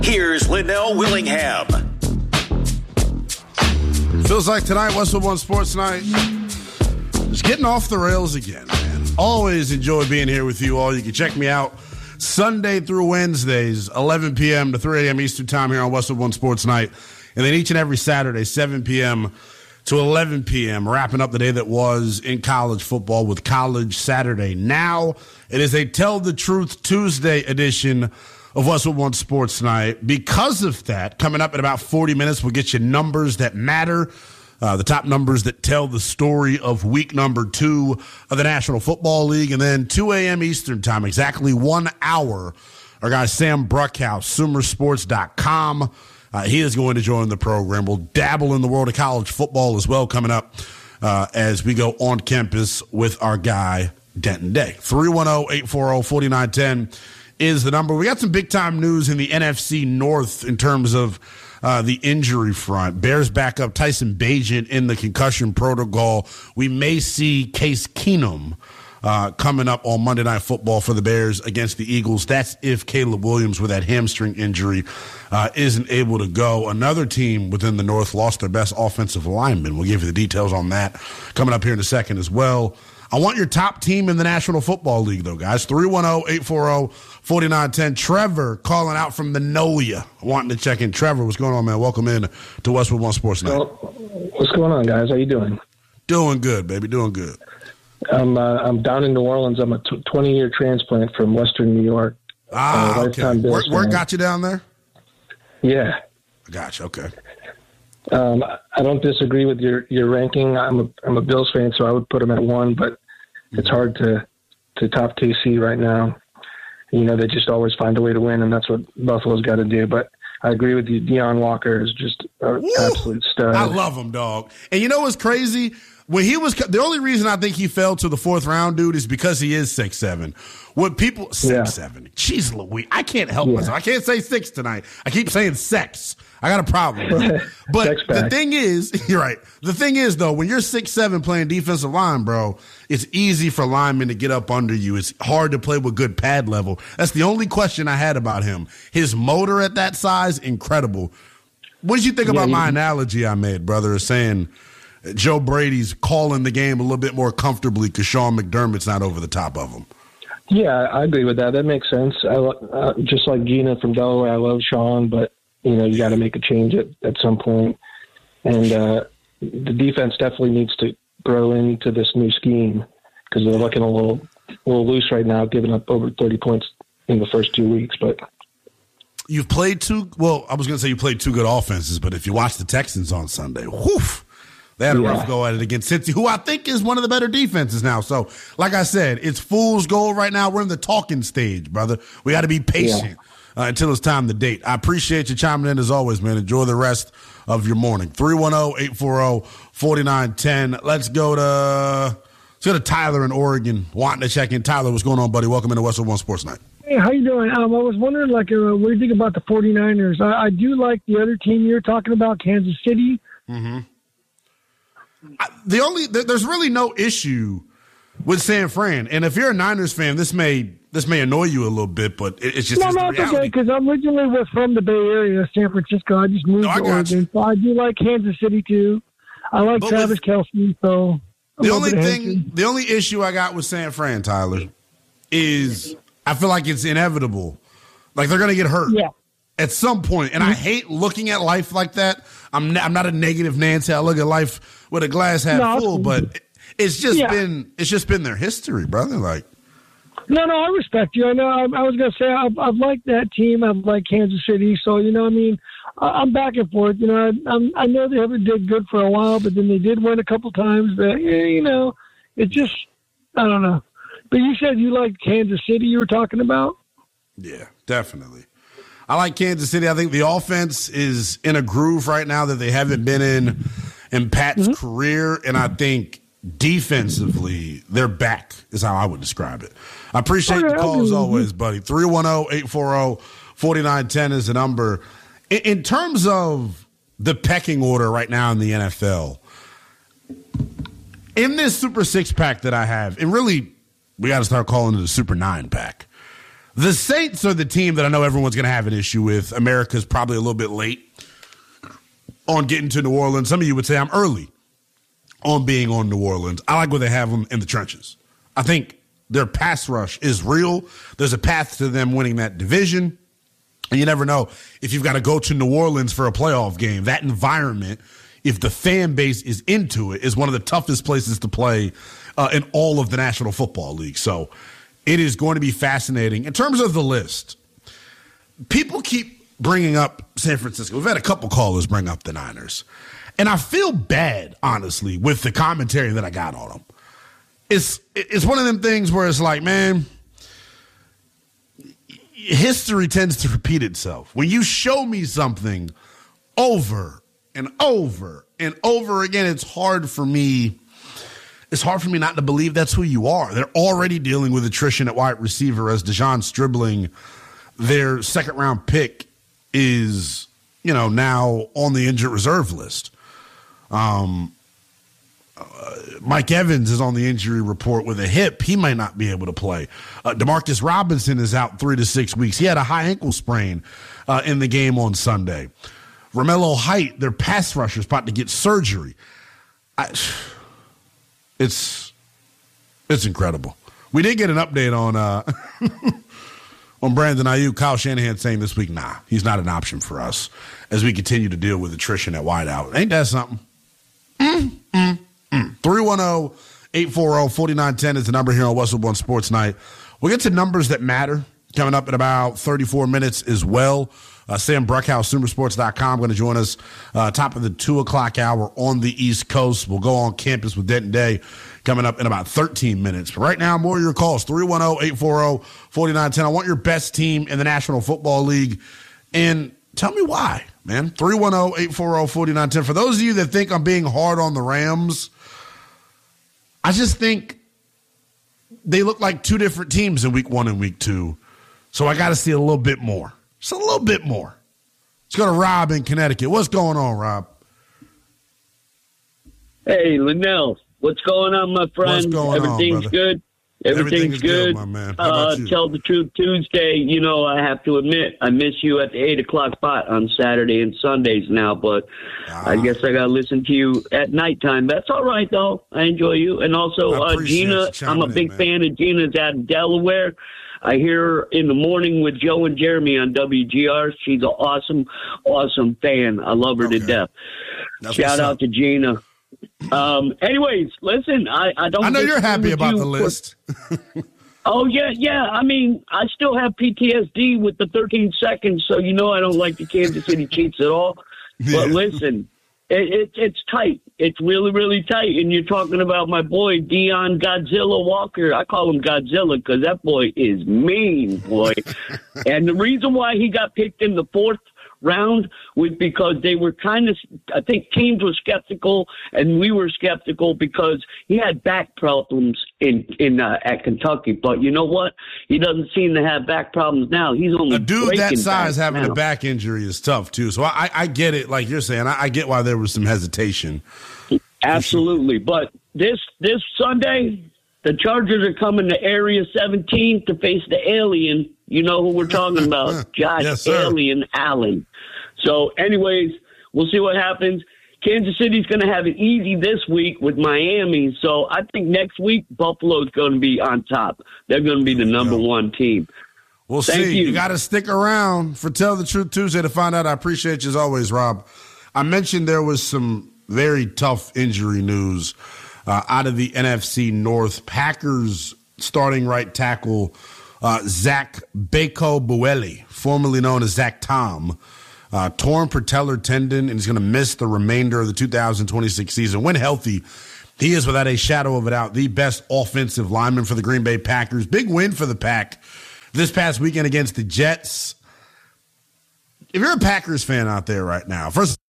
Here's Linnell Willingham. Feels like tonight, Westwood One Sports Night, just getting off the rails again, man. Always enjoy being here with you all. You can check me out Sunday through Wednesdays, 11 p.m. to 3 a.m. Eastern Time here on Westwood One Sports Night. And then each and every Saturday, 7 p.m. to 11 p.m., wrapping up the day that was in college football with College Saturday. Now, it is a Tell the Truth Tuesday edition of Westwood One Sports Night. Because of that, coming up in about 40 minutes, we'll get you numbers that matter, the top numbers that tell the story of week number 2 of the National Football League. And then 2 a.m. Eastern Time, exactly 1 hour, our guy Sam Bruckhouse, SoonerSports.com. He is going to join the program. We'll dabble in the world of college football as well coming up as we go on campus with our guy Denton Day. 310-840-4910 is the number. We got some big-time news in the NFC North in terms of the injury front. Bears backup Tyson Bagent in the concussion protocol. We may see Case Keenum coming up on Monday Night Football for the Bears against the Eagles. That's if Caleb Williams with that hamstring injury isn't able to go. Another team within the North lost their best offensive lineman. We'll give you the details on that coming up here in a second as well. I want your top team in the National Football League, though, guys. 310-840-4910. Trevor calling out from the NOLA, wanting to check in. Trevor, what's going on, man? Welcome in to Westwood One Sports Night. What's going on, guys? How you doing? Doing good, baby. Doing good. I'm down in New Orleans. I'm a 20-year transplant from Western New York. Okay. Where got you down there? Yeah. Gotcha. Okay. I don't disagree with your ranking. I'm a Bills fan, so I would put them at 1, but it's hard to top KC right now. You know, they just always find a way to win, and that's what Buffalo's got to do. But I agree with you. Deion Walker is just an absolute stud. I love him, dog. And you know what's crazy? When he was the only reason I think he fell to the 4th round, dude, is because he is 6'7". What people 6'7". Jeez Louise, I can't help myself. I can't say 6 tonight. I keep saying sex. I got a problem. But the thing is, you're right. The thing is, though, when you're 6'7" playing defensive line, bro, it's easy for linemen to get up under you. It's hard to play with good pad level. That's the only question I had about him. His motor at that size, incredible. What did you think about my analogy I made, brother, saying Joe Brady's calling the game a little bit more comfortably because Sean McDermott's not over the top of him? Yeah, I agree with that. That makes sense. Just like Gina from Delaware, I love Sean, but you know, you got to make a change at some point. And the defense definitely needs to grow into this new scheme because they're looking a little loose right now, giving up over 30 points in the first 2 weeks. But you've played I was going to say you played 2 good offenses, but if you watch the Texans on Sunday, they had a rough go at it against Cincy, who I think is one of the better defenses now. So, like I said, it's fool's gold right now. We're in the talking stage, brother. We got to be patient. Until it's time to date. I appreciate you chiming in as always, man. Enjoy the rest of your morning. 310-840-4910. Let's go to Tyler in Oregon, wanting to check in. Tyler, what's going on, buddy? Welcome into Westwood One Sports Night. Hey, how you doing? I was wondering, what do you think about the 49ers? I do like the other team you're talking about, Kansas City. Mm-hmm. There's really no issue with San Fran. And if you're a Niners fan, this may annoy you a little bit, but it's just it's okay, because I'm originally from the Bay Area, San Francisco. I just moved to Oregon, so I do like Kansas City too. I like Travis Kelce, so the only issue I got with San Fran, Tyler, is I feel like it's inevitable. Like they're going to get hurt at some point, and I hate looking at life like that. I'm not a negative Nancy. I look at life with a glass half full, but it's just been their history, brother. Like. No, I respect you. I know. I was going to say I've liked that team. I've liked Kansas City. So, you know, I mean, I'm back and forth. You know, I know they haven't did good for a while, but then they did win a couple times. But, you know, it's just, I don't know. But you said you liked Kansas City you were talking about? Yeah, definitely. I like Kansas City. I think the offense is in a groove right now that they haven't been in Pat's career. And I think defensively, they're back is how I would describe it. I appreciate the call as always, buddy. 310-840-4910 is the number. In terms of the pecking order right now in the NFL, in this Super 6-pack that I have, and really we got to start calling it a Super 9-pack, The Saints are the team that I know everyone's going to have an issue with. America's probably a little bit late on getting to New Orleans. Some of you would say I'm early on being on New Orleans. I like where they have them in the trenches. I think their pass rush is real. There's a path to them winning that division. And you never know if you've got to go to New Orleans for a playoff game. That environment, if the fan base is into it, is one of the toughest places to play in all of the National Football League. So it is going to be fascinating. In terms of the list, people keep bringing up San Francisco. We've had a couple callers bring up the Niners. And I feel bad, honestly, with the commentary that I got on them. It's one of them things where it's like, man, history tends to repeat itself. When you show me something over and over and over again, it's hard for me not to believe that's who you are. They're already dealing with attrition at wide receiver as Dejon Stribling, their second-round pick, is, now on the injured reserve list. Mike Evans is on the injury report with a hip. He might not be able to play. Demarcus Robinson is out 3 to 6 weeks. He had a high ankle sprain in the game on Sunday. Romello Height, their pass rusher, is about to get surgery. It's incredible. We did get an update on on Brandon Ayuk. Kyle Shanahan saying this week, nah, he's not an option for us as we continue to deal with attrition at wideout. Ain't that something? 310-840-4910 is the number here on Westwood One Sports Night. We'll get to numbers that matter coming up in about 34 minutes as well. Sam Bruckhouse, Sumersports.com, going to join us top of the 2 o'clock hour on the East Coast. We'll go on campus with Denton Day coming up in about 13 minutes. But right now, more of your calls, 310-840-4910. I want your best team in the National Football League, and tell me why, man. 310-840-4910. For those of you that think I'm being hard on the Rams, I just think they look like two different teams in week 1 and week 2. So I got to see a little bit more. Just a little bit more. Let's go to Rob in Connecticut. What's going on, Rob? Hey, Linnell. What's going on, my friend? What's going Everything's on, good? Everything's good, my man. How about you? Tell the Truth Tuesday. I have to admit, I miss you at the 8 o'clock spot on Saturday and Sundays now, but I guess I got to listen to you at nighttime. That's all right, though. I enjoy you. And also, Gina, I'm a big fan of Gina's out of Delaware. I hear her in the morning with Joe and Jeremy on WGR. She's an awesome, awesome fan. I love her to death. Shout out to Gina. Anyways, listen, I don't. I know you're happy about the list. Oh, yeah. I mean, I still have PTSD with the 13 seconds, so I don't like the Kansas City Chiefs at all. But listen, it's tight. It's really, really tight. And you're talking about my boy, Deion Godzilla Walker. I call him Godzilla because that boy is mean, boy. And the reason why he got picked in the 4th round was because they were I think teams were skeptical and we were skeptical because he had back problems at Kentucky. But you know what? He doesn't seem to have back problems now. He's only a dude that size having now. A back injury is tough too. So I get it. Like you're saying, I get why there was some hesitation. Absolutely. But this Sunday, the Chargers are coming to Area 17 to face the alien. You know who we're talking about, Josh Alien Allen. So, anyways, we'll see what happens. Kansas City's going to have it easy this week with Miami. So, I think next week, Buffalo's going to be on top. They're going to be the number 1 team. We'll see. You got to stick around for Tell the Truth Tuesday to find out. I appreciate you as always, Rob. I mentioned there was some very tough injury news out of the NFC North. Packers starting right tackle Zach Bako-Bueli, formerly known as Zach Tom, torn patellar tendon, and he's going to miss the remainder of the 2026 season. When healthy, he is without a shadow of a doubt the best offensive lineman for the Green Bay Packers. Big win for the Pack this past weekend against the Jets. If you're a Packers fan out there right now, first